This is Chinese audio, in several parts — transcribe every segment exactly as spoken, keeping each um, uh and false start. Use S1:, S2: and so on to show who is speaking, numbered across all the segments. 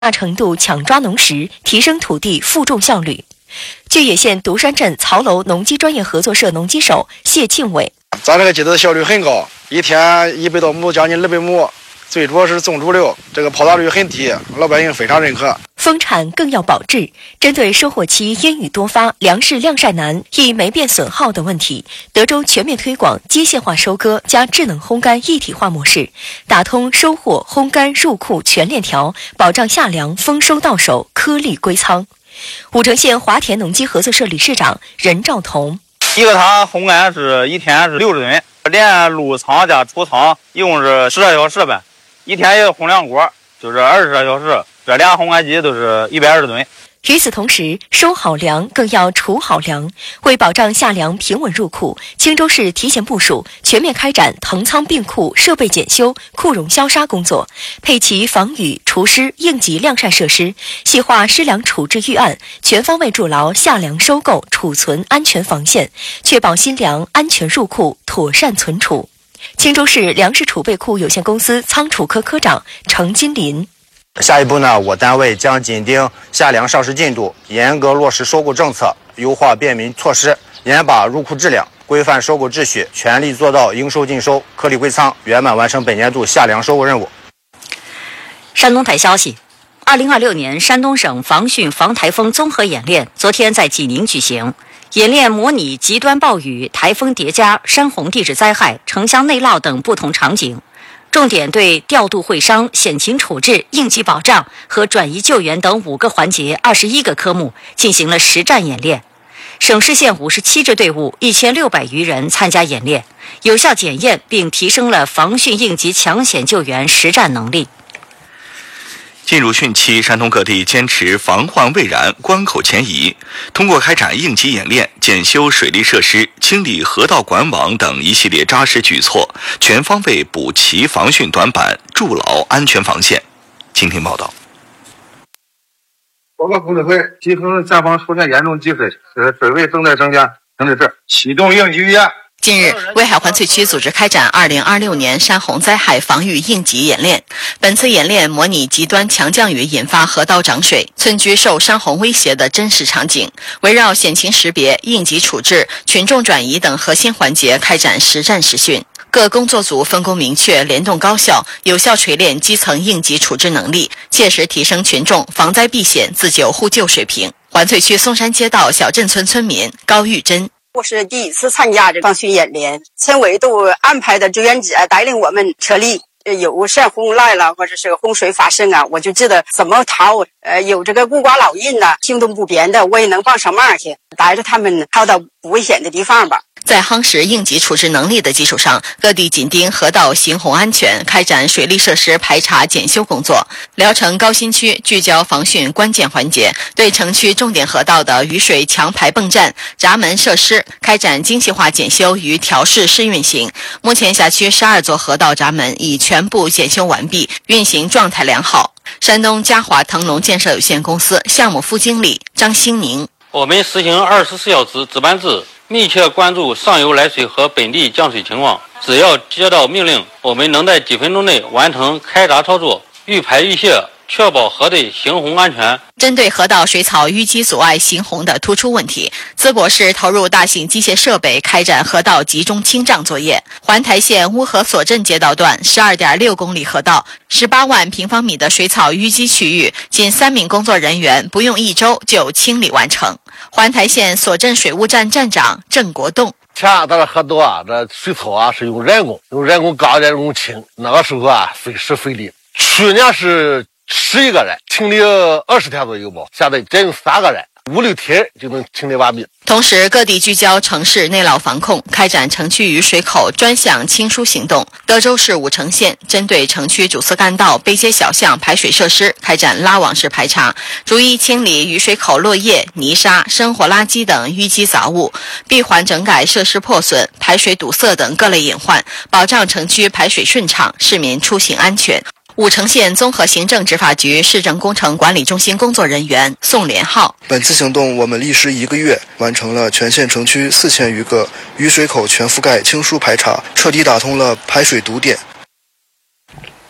S1: 大程度抢抓农时，提升土地负重效率。巨野县独山镇曹楼农机专业合作社农机手谢庆伟：
S2: 咱这个机子的效率很高，一天一百多亩，将近二百亩。最主要是种主流，这个泡杂率很低，老百姓非常认可。
S1: 丰产更要保质。针对收获期阴雨多发、粮食晾晒难、易霉变损耗等问题，德州全面推广机械化收割加智能烘干一体化模式，打通收获、烘干、入库全链条，保障夏粮丰收到手、颗粒归仓。武城县华田农机合作社理事长任兆彤：
S3: 一个塔烘干是一天是六十吨，连入仓加出仓一共是十二小时呗。一天也烘两锅，就是二十二小时，这俩烘干机都是一百二十吨。
S1: 与此同时，收好粮更要储好粮。为保障夏粮平稳入库，青州市提前部署，全面开展腾仓并库、设备检修、库容消杀工作，配齐防雨、除湿、应急晾晒设施，细化湿粮处置预案，全方位筑牢夏粮收购、储存安全防线，确保新粮安全入库、妥善存储。青州市粮食储备库有限公司仓储科科长程金林：
S4: 下一步呢，我单位将紧盯夏粮上市进度，严格落实收购政策，优化便民措施，严把入库质量，规范收购秩序，全力做到应收尽收、颗粒归仓，圆满完成本年度夏粮收购任务。
S5: 山东台消息，二零二六年山东省防汛防台风综合演练昨天在济宁举行。演练模拟极端暴雨、台风叠加、山洪地质灾害、城乡内涝等不同场景，重点对调度会商、险情处置、应急保障和转移救援等五个环节二十一个科目进行了实战演练。省市县五十七支队伍一千六百余人参加演练，有效检验并提升了防汛应急抢险救援实战能力。
S6: 进入汛期，山东各地坚持防患未然、关口前移，通过开展应急演练、检修水利设施、清理河道管网等一系列扎实举措，全方位补齐防汛短板，筑牢安全防线。请听报道。
S7: 报告工作会，集衡下方出现严重积水，使水位正在增加，请指示启动应急预案。
S8: 近日，威海环翠区组织开展二零二六年山洪灾害防御应急演练。本次演练模拟极端强降雨引发河道涨水、村居受山洪威胁的真实场景，围绕险情识别、应急处置、群众转移等核心环节开展实战实训。各工作组分工明确、联动高效，有效锤炼基层应急处置能力，切实提升群众防灾避险、自救互救水平。环翠区松山街道小镇村村民高玉珍：
S9: 我是第一次参加这防汛演练，村委都安排的志愿者带领我们撤离，有山洪来了或者是洪水发生啊，我就知道怎么逃。呃，有这个孤寡老人的行动不便的，我也能帮上忙去，带着他们逃到不危险的地方吧。
S8: 在夯实应急处置能力的基础上，各地紧盯河道行洪安全，开展水利设施排查检修工作。聊城高新区聚焦防汛关键环节，对城区重点河道的雨水强排泵站、闸门设施开展精细化检修与调试试运行。目前辖区十二座河道闸门已全部检修完毕，运行状态良好。山东嘉华腾龙建设有限公司项目副经理张兴宁：
S10: 我们实行二十四小时值班制，密切关注上游来水和本地降水情况，只要接到命令，我们能在几分钟内完成开闸操作，预排预泄，确保河内行洪安全。
S8: 针对河道水草淤积阻碍行洪的突出问题，淄博市投入大型机械设备开展河道集中清障作业。环台县乌河索镇街道段 十二点六公里河道十八万平方米的水草淤积区域，仅三名工作人员不用一周就清理完成。环台县索镇水务站站长郑国栋：
S11: 前两段河道啊，这水草啊是用人工用人工钢人工清，那个时候啊费时费力。去年是十一个人清理二十天左右吧，现在只用三个人，五六天就能清理完毕。
S8: 同时，各地聚焦城市内涝防控，开展城区雨水口专项清疏行动。德州市武城县针对城区主次干道、背街小巷排水设施开展拉网式排查，逐一清理雨水口落叶、泥沙、生活垃圾等淤积杂物，闭环整改设施破损、排水堵塞等各类隐患，保障城区排水顺畅，市民出行安全。武城县综合行政执法局市政工程管理中心工作人员宋连浩：
S12: 本次行动我们历时一个月，完成了全县城区四千余个雨水口全覆盖清疏排查，彻底打通了排水堵点。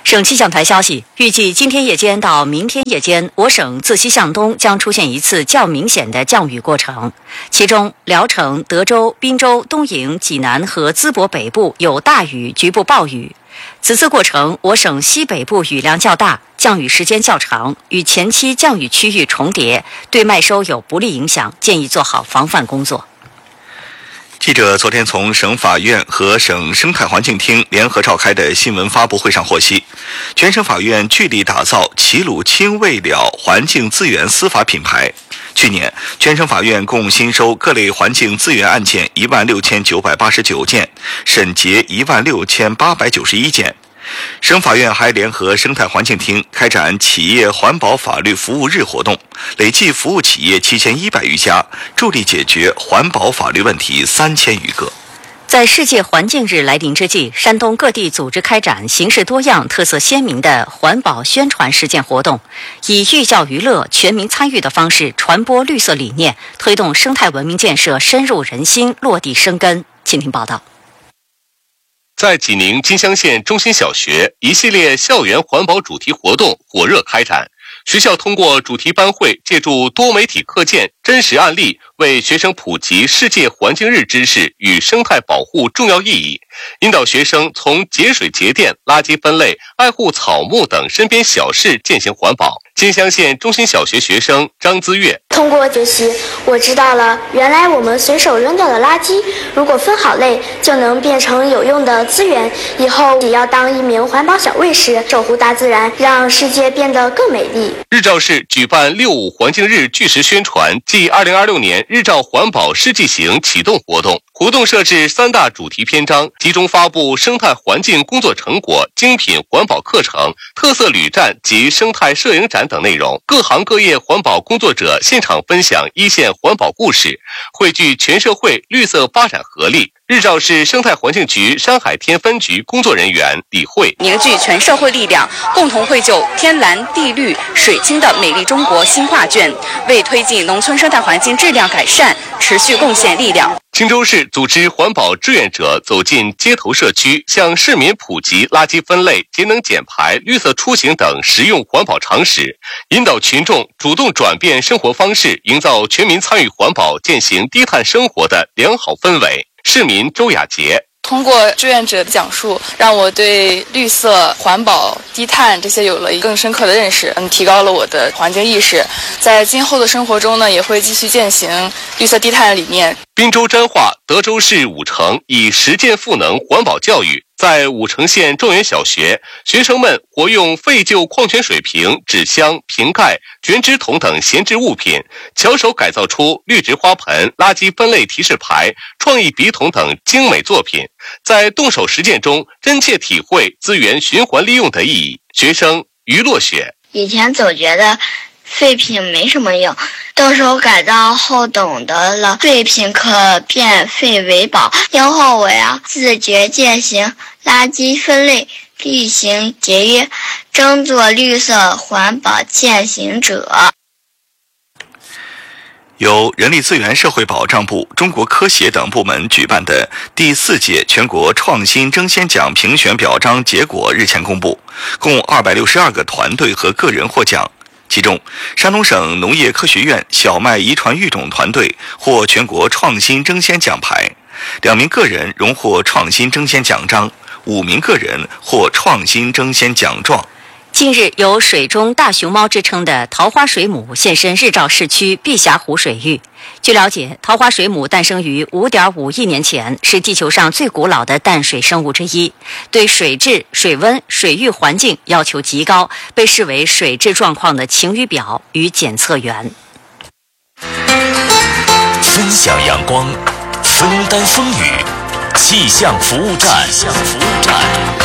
S5: 省气象台消息，预计今天夜间到明天夜间，我省自西向东将出现一次较明显的降雨过程，其中聊城、德州、滨州、东营、济南和淄博北部有大雨，局部暴雨。此次过程，我省西北部雨量较大，降雨时间较长，与前期降雨区域重叠，对麦收有不利影响，建议做好防范工作。
S6: 记者昨天从省法院和省生态环境厅联合召开的新闻发布会上获悉，全省法院聚力打造齐鲁清未了环境资源司法品牌。去年，全省法院共新收各类环境资源案件一万六千九百八十九件，审结一万六千八百九十一件。省法院还联合生态环境厅开展企业环保法律服务日活动，累计服务企业七千一百余家，助力解决环保法律问题三千余个。
S5: 在世界环境日来临之际，山东各地组织开展形式多样、特色鲜明的环保宣传实践活动，以寓教于乐、全民参与的方式传播绿色理念，推动生态文明建设深入人心、落地生根。请听报道。
S13: 在济宁金乡县中心小学，一系列校园环保主题活动火热开展。学校通过主题班会，借助多媒体课件、真实案例，为学生普及世界环境日知识与生态保护重要意义，引导学生从节水节电、垃圾分类、爱护草木等身边小事践行环保。金乡县中心小学学生张资月：
S14: 通过学习，我知道了原来我们随手扔掉的垃圾，如果分好类，就能变成有用的资源。以后也要当一名环保小卫士，守护大自然，让世界变得更美丽。
S13: 日照市举办六五环境日据实宣传暨二零二六年日照环保世纪行启动活动。活动设置三大主题篇章，集中发布生态环境工作成果、精品环保课程、特色旅站及生态摄影展等内容。各行各业环保工作者现场分享一线环保故事，汇聚全社会绿色发展合力。日照市生态环境局山海天分局工作人员李慧：
S15: 凝聚全社会力量，共同绘就天蓝地绿水清的美丽中国新画卷，为推进农村生态环境质量改善持续贡献力量。
S13: 青州市组织环保志愿者走进街头社区，向市民普及垃圾分类、节能减排、绿色出行等实用环保常识，引导群众主动转变生活方式，营造全民参与环保、践行低碳生活的良好氛围。市民周雅杰：
S16: 通过志愿者的讲述，让我对绿色、环保、低碳这些有了更深刻的认识，嗯，提高了我的环境意识。在今后的生活中呢，也会继续践行绿色低碳的理念。
S13: 滨州沾化德州市武城以实践赋能环保教育，在武城县状元小学，学生们活用废旧矿泉水瓶、纸箱、瓶盖、卷纸筒等闲置物品，巧手改造出绿植花盆、垃圾分类提示牌、创意笔筒等精美作品。在动手实践中，真切体会资源循环利用的意义。学生于落雪：
S17: 以前总觉得废品没什么用，动手改造后懂得了废品可变废为宝，今后我要自觉践行垃圾分类，厉行节约，争做绿色环保践行者。
S6: 由人力资源社会保障部、中国科协等部门举办的第四届全国创新争先奖评选表彰结果日前公布，共二百六十二个团队和个人获奖。其中，山东省农业科学院小麦遗传育种团队获全国创新争先奖牌，两名个人荣获创新争先奖章，五名个人获创新争先奖状。
S5: 近日，有水中大熊猫之称的桃花水母现身日照市区碧霞湖水域。据了解，桃花水母诞生于 五点五亿年前，是地球上最古老的淡水生物之一，对水质、水温、水域环境要求极高，被视为水质状况的晴雨表与检测员。
S18: 分享阳光，分担风雨，气象服务站。气象服务站。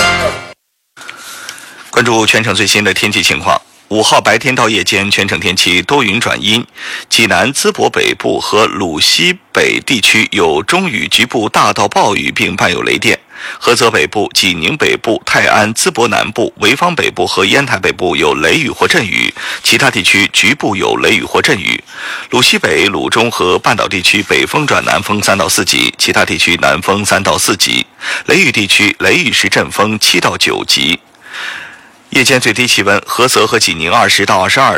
S6: 关注全省最新的天气情况。五号白天到夜间，全省天气多云转阴，济南、淄博北部和鲁西北地区有中雨，局部大到暴雨，并伴有雷电。菏泽北部、济宁北部、泰安、淄博南部、潍坊北部和烟台北部有雷雨或阵雨，其他地区局部有雷雨或阵雨。鲁西北、鲁中和半岛地区北风转南风三到四级，其他地区南风三到四级。雷雨地区雷雨时阵风七到九级。 夜间最低气温，菏泽和济宁二十到二十二